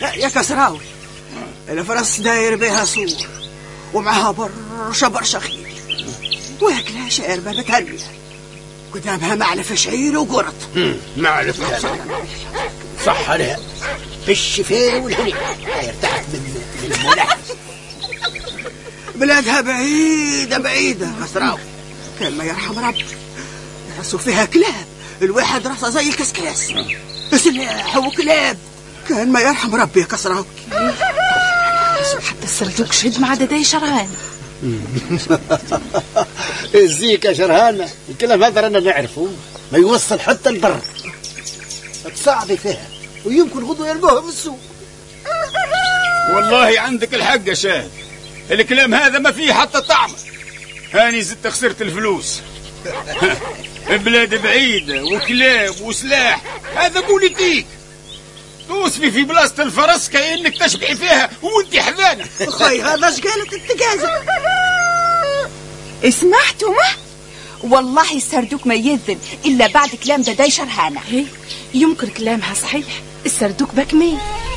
يا كسراوي، الفرس داير بها سور ومعها برشا خيل، واكلها شاربة بتهنية، قدامها معلف شعير وقرط. معلف صح عليها بالشفير والهني، ارتحت من الملاح. بلادها بعيدة كسراوي، كان ما يرحم ربي يحسوا فيها كلاب، الواحد راسه زي الكسكاس، سلاح وكلاب، كان ما يرحم ربي يا كسراوي. حتى السردوك شد مع دداي شرهان. ازيك يا شرهانة، الكلام هذا رانا نعرفه، ما يوصل حتى البر، تصعبي فيها ويمكن غدوة يلقوها بالسوق. والله عندك الحق يا شاهد، الكلام هذا ما فيه حتى طعم. هاني زدت خسرت الفلوس. بلاد بعيدة وكلاب وسلاح، هذا بوليتيك. توصفي في بلاصة الفرس كأنك تشبعي فيها وانت حذانة. خي هذا اش قالت التقازة؟ سمعتوا ما؟ والله السردوك ما يذن إلا بعد كلام دداي شرهانة. يمكن كلامها صحيح، السردوك بكمين.